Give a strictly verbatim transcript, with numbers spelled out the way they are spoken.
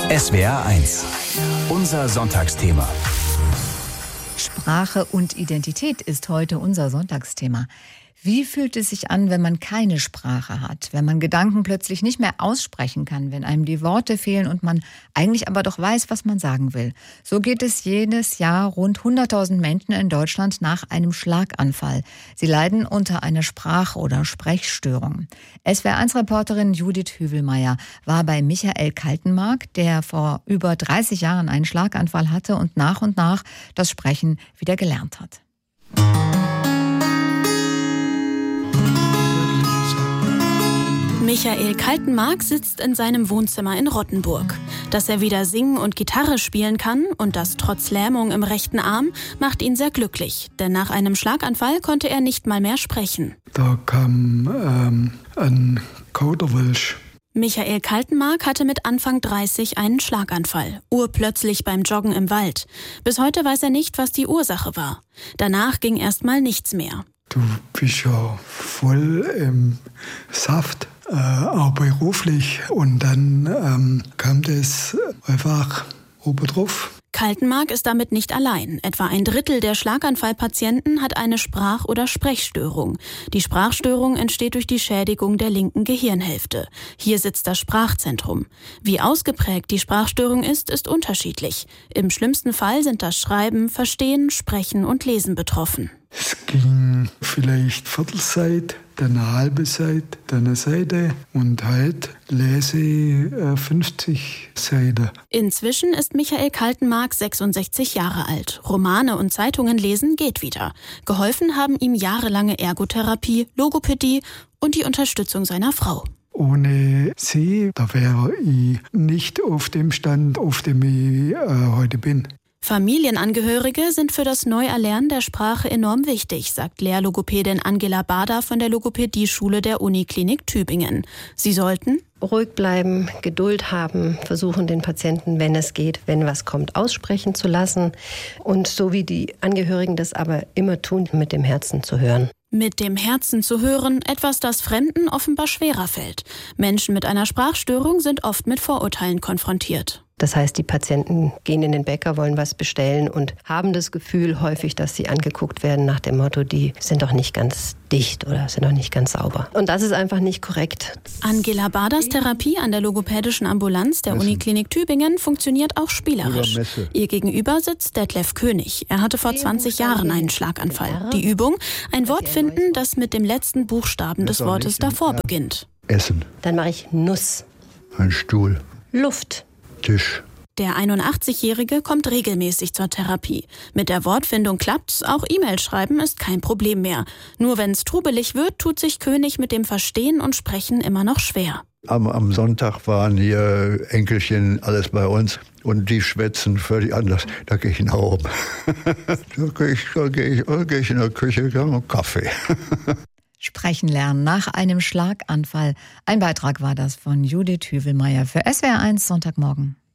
S W R eins. Unser Sonntagsthema. Sprache und Identität ist heute unser Sonntagsthema. Wie fühlt es sich an, wenn man keine Sprache hat, wenn man Gedanken plötzlich nicht mehr aussprechen kann, wenn einem die Worte fehlen und man eigentlich aber doch weiß, was man sagen will? So geht es jedes Jahr rund hunderttausend Menschen in Deutschland nach einem Schlaganfall. Sie leiden unter einer Sprach- oder Sprechstörung. S W R eins Reporterin Judith Hüvelmeier war bei Michael Kaltenmark, der vor über dreißig Jahren einen Schlaganfall hatte und nach und nach das Sprechen wieder gelernt hat. Michael Kaltenmark sitzt in seinem Wohnzimmer in Rottenburg. Dass er wieder singen und Gitarre spielen kann und das trotz Lähmung im rechten Arm, macht ihn sehr glücklich. Denn nach einem Schlaganfall konnte er nicht mal mehr sprechen. Da kam ähm, ein Kauderwelsch. Michael Kaltenmark hatte mit Anfang dreißig einen Schlaganfall, urplötzlich beim Joggen im Wald. Bis heute weiß er nicht, was die Ursache war. Danach ging erstmal nichts mehr. Du bist ja voll im Saft, äh, auch beruflich. Und dann ähm, kam das einfach oben drauf. Kaltenmark ist damit nicht allein. Etwa ein Drittel der Schlaganfallpatienten hat eine Sprach- oder Sprechstörung. Die Sprachstörung entsteht durch die Schädigung der linken Gehirnhälfte. Hier sitzt das Sprachzentrum. Wie ausgeprägt die Sprachstörung ist, ist unterschiedlich. Im schlimmsten Fall sind das Schreiben, Verstehen, Sprechen und Lesen betroffen. Es ging vielleicht Viertelseite, dann eine halbe Seite, dann eine Seite und heute lese ich äh, fünfzig Seiten. Inzwischen ist Michael Kaltenmark sechsundsechzig Jahre alt. Romane und Zeitungen lesen geht wieder. Geholfen haben ihm jahrelange Ergotherapie, Logopädie und die Unterstützung seiner Frau. Ohne sie, da wäre ich nicht auf dem Stand, auf dem ich äh, heute bin. Familienangehörige sind für das Neuerlernen der Sprache enorm wichtig, sagt Lehrlogopädin Angela Bader von der Logopädieschule der Uniklinik Tübingen. Sie sollten ruhig bleiben, Geduld haben, versuchen den Patienten, wenn es geht, wenn was kommt, aussprechen zu lassen und so wie die Angehörigen das aber immer tun, mit dem Herzen zu hören. Mit dem Herzen zu hören, etwas, das Fremden offenbar schwerer fällt. Menschen mit einer Sprachstörung sind oft mit Vorurteilen konfrontiert. Das heißt, die Patienten gehen in den Bäcker, wollen was bestellen und haben das Gefühl häufig, dass sie angeguckt werden nach dem Motto, die sind doch nicht ganz dicht oder sind doch nicht ganz sauber. Und das ist einfach nicht korrekt. Angela Baders Therapie an der logopädischen Ambulanz der Uniklinik Tübingen funktioniert auch spielerisch. Ihr gegenüber sitzt Detlef König. Er hatte vor zwanzig Jahren einen Schlaganfall. Die Übung, ein Wort finden, das mit dem letzten Buchstaben des Wortes davor beginnt. Essen. Dann mache ich Nuss. Ein Stuhl. Luft. Tisch. Der einundachtzig-Jährige kommt regelmäßig zur Therapie. Mit der Wortfindung klappt's, auch E-Mail schreiben ist kein Problem mehr. Nur wenn's trubelig wird, tut sich König mit dem Verstehen und Sprechen immer noch schwer. Am, am Sonntag waren hier Enkelchen alles bei uns und die schwätzen völlig anders. Da gehe ich nach oben. da gehe ich, da gehe ich, da gehe ich in der Küche, und Kaffee. Sprechen lernen nach einem Schlaganfall. Ein Beitrag war das von Judith Hüvelmeier für S W R eins Sonntagmorgen.